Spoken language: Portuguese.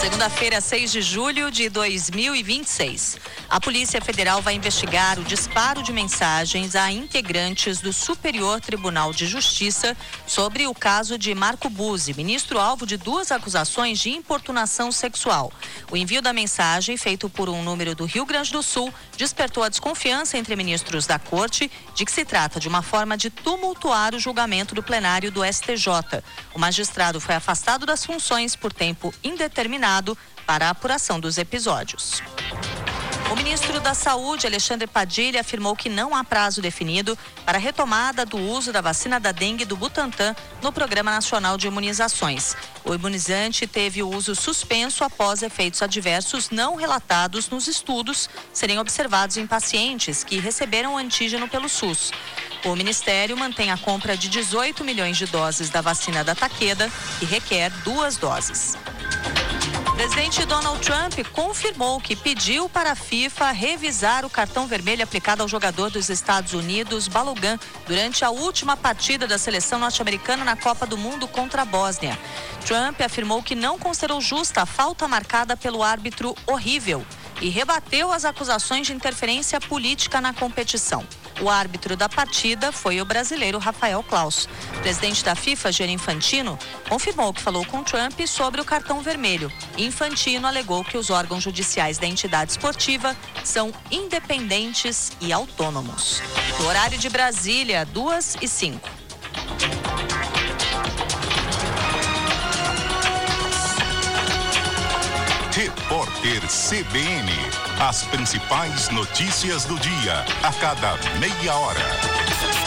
Segunda-feira, 6 de julho de 2026. A Polícia Federal vai investigar o disparo de mensagens a integrantes do Superior Tribunal de Justiça sobre o caso de Marco Buzzi, ministro alvo de 2 acusações de importunação sexual. O envio da mensagem, feito por um número do Rio Grande do Sul, despertou a desconfiança entre ministros da Corte de que se trata de uma forma de tumultuar o julgamento do plenário do STJ. O magistrado foi afastado das funções por tempo indeterminado para a apuração dos episódios. O ministro da Saúde, Alexandre Padilha, afirmou que não há prazo definido para a retomada do uso da vacina da dengue do Butantan no Programa Nacional de Imunizações. O imunizante teve o uso suspenso após efeitos adversos não relatados nos estudos serem observados em pacientes que receberam o antígeno pelo SUS. O Ministério mantém a compra de 18 milhões de doses da vacina da Takeda, que requer 2 doses. O presidente Donald Trump confirmou que pediu para a FIFA revisar o cartão vermelho aplicado ao jogador dos Estados Unidos, Balogun, durante a última partida da seleção norte-americana na Copa do Mundo contra a Bósnia. Trump afirmou que não considerou justa a falta marcada pelo árbitro horrível e rebateu as acusações de interferência política na competição. O árbitro da partida foi o brasileiro Rafael Claus. O presidente da FIFA, Gianni Infantino, confirmou que falou com Trump sobre o cartão vermelho. Infantino alegou que os órgãos judiciais da entidade esportiva são independentes e autônomos. No horário de Brasília, 2h05. Repórter CBN. As principais notícias do dia, a cada meia hora.